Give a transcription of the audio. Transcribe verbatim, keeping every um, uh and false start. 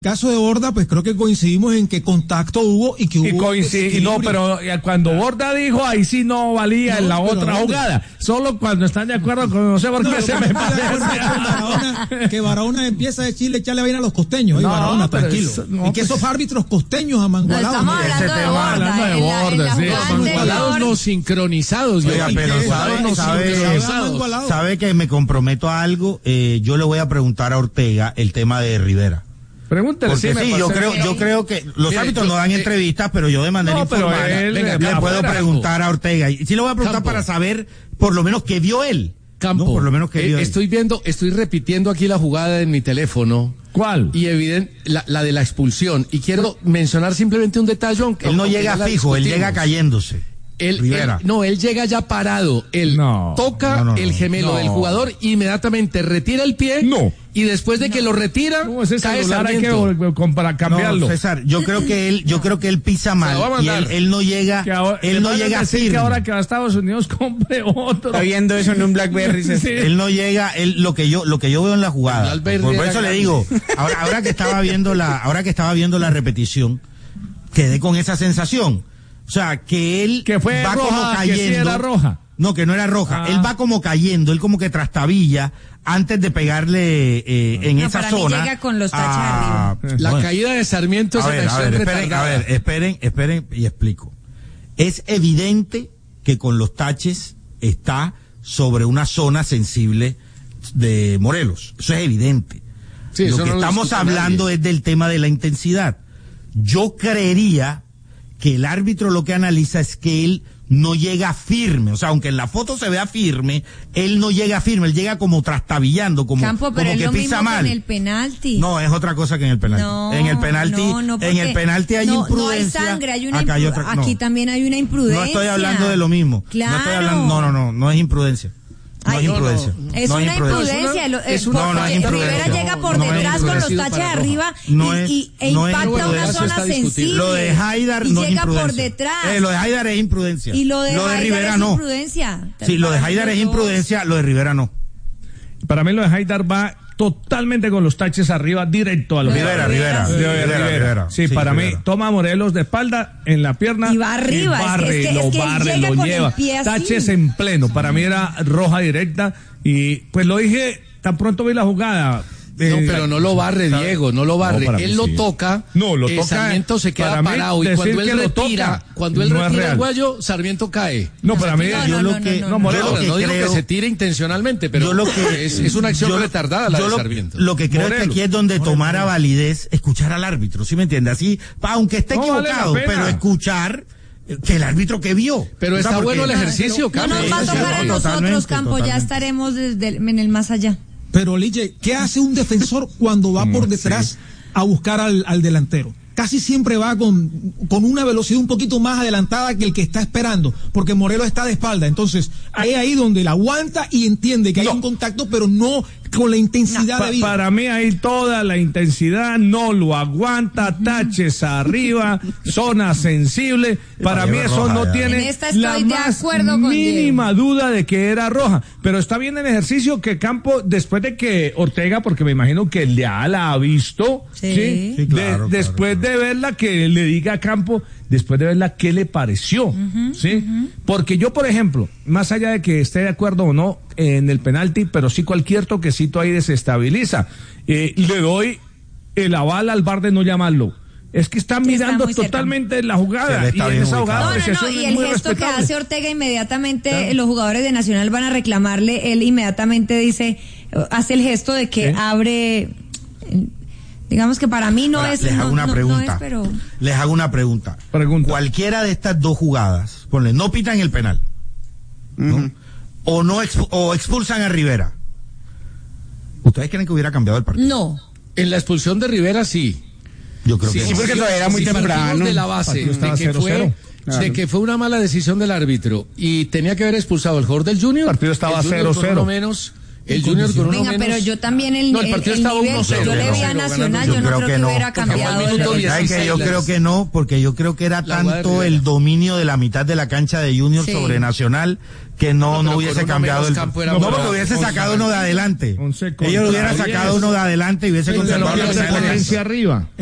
Caso de Borda, pues creo que coincidimos en que contacto hubo y que hubo. Y coincide, no, pero cuando Borda dijo, ahí sí no valía no, en la otra jugada. Solo cuando están de acuerdo con, no sé por qué no, se me parece. Barahona, que Barahona empieza de Chile a echarle vaina a los costeños. No, Barahona, tranquilo. Es, no, y que esos árbitros costeños amangualados. Estamos hablando de Borda, hablando de Borda, sí. Amangualados no sincronizados. Oiga, pero sabe, no sabe, sabe, sabe que me comprometo a algo. Eh, yo le voy a preguntar a Ortega el tema de Rivera. Pregúntale, porque sí, sí yo creo, yo creo que los Mira, árbitros yo, no dan eh, entrevistas, pero yo de manera no, informal él, venga, le puedo afuera, preguntar Campo. a Ortega. Y sí le voy a preguntar Campo. para saber por lo menos qué vio él. Campo, no, por lo menos que vio eh, estoy él. viendo, estoy repitiendo aquí la jugada en mi teléfono. ¿Cuál? Y evidente, la, la de la expulsión. Y quiero mencionar simplemente un detalle. Aunque, él no llega fijo, él llega cayéndose. Él, él, no, él llega ya parado, él no, toca no, no, no, el gemelo no. del jugador, inmediatamente retira el pie no. y después de que lo retira, no, ese cae Sarmiento. Hay que para cambiarlo. No, César, yo creo que él, yo creo que él pisa mal y él, él no llega, ahora, él no llega firme. Que ahora que va a Estados Unidos compre otro. Está viendo eso en un BlackBerry. Sí. Él no llega, él lo que yo, lo que yo veo en la jugada. Por, por eso le digo, ahora, ahora que estaba viendo la, ahora que estaba viendo la repetición, quedé con esa sensación. O sea, que él que fue va roja, como cayendo. Que sí era roja. No, que no era roja. Ah. Él va como cayendo, él como que trastabilla antes de pegarle eh, en no, esa para zona. Mí llega con los taches a... arriba. La bueno. caída de Sarmiento es a ver, a ver, esperen, a ver, esperen, esperen y explico. Es evidente que con los taches está sobre una zona sensible de Morelos. Eso es evidente. Sí, lo que no estamos lo hablando nadie. es del tema de la intensidad. Yo creería que el árbitro lo que analiza es que él no llega firme, o sea, aunque en la foto se vea firme, él no llega firme, él llega como trastabillando, como, Campo, pero como es que lo pisa mismo mal. Que en el penalti. No, es otra cosa que en el penalti. No, en el penalti, no, no, en el penalti hay no, imprudencia. No hay sangre, hay una acá hay impru- otra, no. Aquí también hay una imprudencia. No estoy hablando de lo mismo. Claro. No estoy hablando, no, no, no, no es imprudencia. No Ay, es imprudencia. No, no. Es no una es imprudencia. imprudencia. Lo, es una, no, no es imprudencia. Rivera llega por no, detrás no con los taches arriba no y, es, y, e no impacta una zona sensible. Lo de Haidar y no llega es imprudencia. por detrás. Eh, lo de Haidar es imprudencia. Y lo de, lo de Haidar Rivera es no. imprudencia. Sí, lo de Haidar es imprudencia, lo de Rivera no. Para mí lo de Haidar va totalmente con los taches arriba, directo a los Rivera, Rivera, Rivera, Rivera, Rivera. Rivera. Sí, sí, para Rivera. mí toma a Morelos de espalda en la pierna y va arriba, y barre, es que, es que, lo es que barre, lo con lleva, taches en pleno. Para mí era roja directa y pues lo dije tan pronto vi la jugada. No, eh, pero no lo barre, Diego, no lo barre. No, él lo sí. toca. No, lo eh, toca. Sarmiento se queda parado y cuando él retira, toca, cuando él no retira el guayo, Sarmiento cae. No, para mí no, yo no, lo que no, no, Morelos, no, no digo creo, que se tire intencionalmente, pero yo lo que, es, es una acción yo, retardada la yo de lo, Sarmiento. Lo que creo Morelos, es que aquí es donde Morelos, tomara Morelos. validez escuchar al árbitro, ¿sí me entiende? Así, aunque esté no equivocado, vale pero escuchar que el árbitro que vio. Pero está porque, bueno el ejercicio, no, no nos va a tocar a nosotros, Campo, ya estaremos desde el, en el más allá. Pero, Lige, ¿qué hace un defensor cuando va por detrás a buscar al, al delantero? Casi siempre va con, con una velocidad un poquito más adelantada que el que está esperando, porque Morelos está de espalda. Entonces, hay ahí donde la aguanta y entiende que hay no. un contacto, pero no con la intensidad no, de vida. Pa, para mí hay toda la intensidad, no lo aguanta, taches arriba, zona sensible. Para mí eso roja, no ya. tiene de la más mínima Diego. duda de que era roja. Pero está bien el ejercicio que Campo, después de que Ortega, porque me imagino que ya la ha visto, sí, ¿sí? Sí, claro, de, después claro, claro. de verla, que le diga a Campo, después de verla, ¿qué le pareció? Uh-huh, ¿sí? Uh-huh. Porque yo, por ejemplo, más allá de que esté de acuerdo o no en el penalti, pero sí cualquier toquecito ahí desestabiliza. Eh, le doy el aval al V A R de no llamarlo. Es que está mirando está totalmente cerca. La jugada y en esa jugada no, no, no, y el gesto respetable. Que hace Ortega inmediatamente, claro. Los jugadores de Nacional van a reclamarle, él inmediatamente dice, hace el gesto de que ¿sí? abre, digamos que para mí no Ahora, es, les hago no, una no, pregunta, no es, pero... les hago una pregunta. pregunta. Cualquiera de estas dos jugadas, ponle, no pitan el penal, ¿no? Uh-huh. o no exp- o expulsan a Rivera. ¿Ustedes creen que hubiera cambiado el partido? No. En la expulsión de Rivera sí. Yo creo sí, que sí, porque todavía era muy si temprano. De la base de que, cero, fue, cero. Claro. de que fue una mala decisión del árbitro y tenía que haber expulsado al jugador del Junior. El partido estaba cero cero. Por lo menos El Junior con uno Venga, menos. pero yo también el, no, el, el, el nivel, uno cero, yo le vi a Nacional, yo no creo que, que no. hubiera cambiado. ¿Sabes que yo creo que no? Porque yo creo que era tanto el dominio de la mitad de la cancha de Junior sí. sobre Nacional que no, no, no hubiese cambiado el campo. No, porque hubiese sacado uno de adelante. Ellos hubieran sacado uno de adelante y hubiese conservado la potencia arriba.